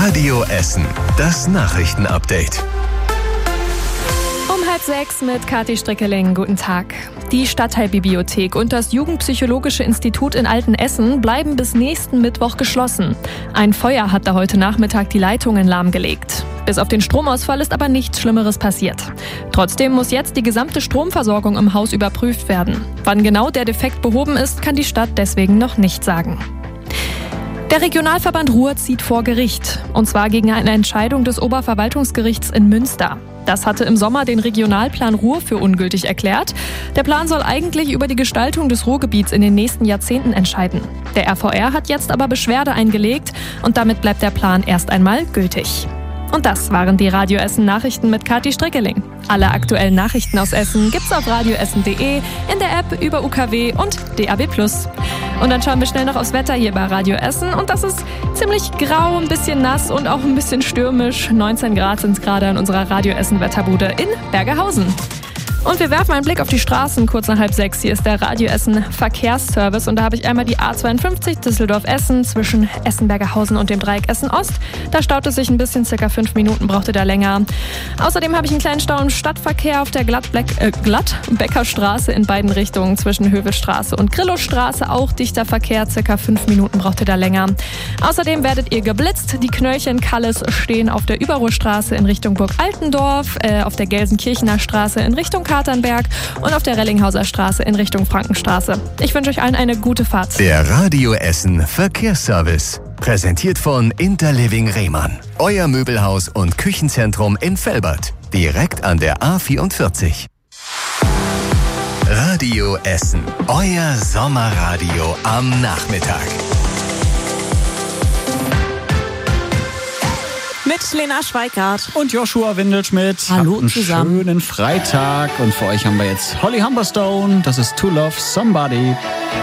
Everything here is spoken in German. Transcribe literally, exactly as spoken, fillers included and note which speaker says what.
Speaker 1: Radio Essen, das Nachrichtenupdate.
Speaker 2: Um halb sechs mit Kathi Strickeling. Guten Tag. Die Stadtteilbibliothek und das Jugendpsychologische Institut in Altenessen bleiben bis nächsten Mittwoch geschlossen. Ein Feuer hat da heute Nachmittag die Leitungen lahmgelegt. Bis auf den Stromausfall ist aber nichts Schlimmeres passiert. Trotzdem muss jetzt die gesamte Stromversorgung im Haus überprüft werden. Wann genau der Defekt behoben ist, kann die Stadt deswegen noch nicht sagen. Der Regionalverband Ruhr zieht vor Gericht, und zwar gegen eine Entscheidung des Oberverwaltungsgerichts in Münster. Das hatte im Sommer den Regionalplan Ruhr für ungültig erklärt. Der Plan soll eigentlich über die Gestaltung des Ruhrgebiets in den nächsten Jahrzehnten entscheiden. Der R V R hat jetzt aber Beschwerde eingelegt und damit bleibt der Plan erst einmal gültig. Und das waren die Radio Essen Nachrichten mit Kathi Strickeling. Alle aktuellen Nachrichten aus Essen gibt's auf radioessen punkt de, in der App, über U K W und D A B plus. Und dann schauen wir schnell noch aufs Wetter hier bei Radio Essen. Und das ist ziemlich grau, ein bisschen nass und auch ein bisschen stürmisch. neunzehn Grad sind es gerade in unserer Radio Essen Wetterbude in Bergerhausen. Und wir werfen einen Blick auf die Straßen kurz nach halb sechs. Hier ist der Radio Essen Verkehrsservice und da habe ich einmal die A zweiundfünfzig Düsseldorf-Essen zwischen Essen-Bergerhausen und dem Dreieck Essen-Ost. Da staut es sich ein bisschen, circa fünf Minuten braucht ihr da länger. Außerdem habe ich einen kleinen Stau im Stadtverkehr auf der Glatt-Black- äh, Glatt-Becker-Straße in beiden Richtungen zwischen Hövelstraße und Grillowstraße. Auch dichter Verkehr, circa fünf Minuten braucht ihr da länger. Außerdem werdet ihr geblitzt. Die Knöllchen Kalles stehen auf der Überruhrstraße in Richtung Burg Altendorf, äh, auf der Gelsenkirchener Straße in Richtung Katernberg und auf der Rellinghauser Straße in Richtung Frankenstraße. Ich wünsche euch allen eine gute Fahrt.
Speaker 1: Der Radio Essen Verkehrsservice. Präsentiert von Interliving Rehmann. Euer Möbelhaus und Küchenzentrum in Velbert. Direkt an der A vierundvierzig. Radio Essen. Euer Sommerradio am Nachmittag.
Speaker 3: Mit Lena Schweikart
Speaker 4: und Joshua Windelschmidt.
Speaker 3: Hallo
Speaker 4: Habt einen
Speaker 3: zusammen.
Speaker 4: Schönen Freitag. Und für euch haben wir jetzt Holly Humberstone. Das ist To Love Somebody.